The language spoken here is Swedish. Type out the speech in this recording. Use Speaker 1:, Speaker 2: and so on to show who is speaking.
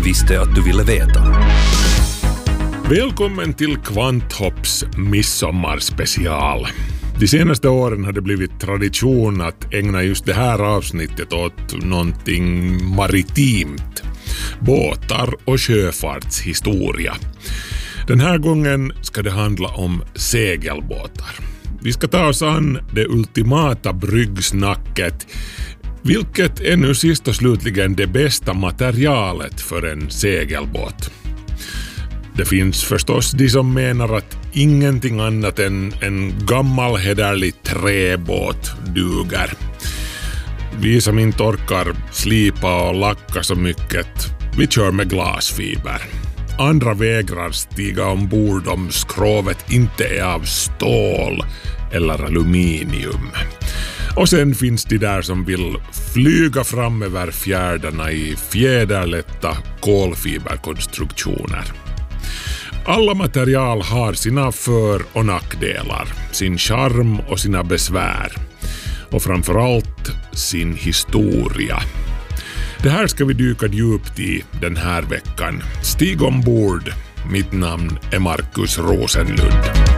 Speaker 1: visste att du ville veta.
Speaker 2: Välkommen till Kvanthopps midsommarspecial. De senaste åren har det blivit tradition att ägna just det här avsnittet åt någonting maritimt. Båtar och sjöfartshistoria. Den här gången ska det handla om segelbåtar. Vi ska ta oss an det ultimata bryggsnacket, vilket är nu sist och slutligen det bästa materialet för en segelbåt. Det finns förstås de som menar att ingenting annat än en gammal hederlig träbåt duger. Vi som inte orkar slipa och lacka så mycket, vi kör med glasfiber. Andra vägrar stiga ombord om skrovet inte är av stål eller aluminium. Och sen finns de där som vill flyga fram över fjärdarna i fjäderlätta kolfiberkonstruktioner. Alla material har sina för- och nackdelar, sin charm och sina besvär. Och framförallt sin historia. Det här ska vi dyka djupt i den här veckan. Stig ombord. Mitt namn är Markus Rosenlund.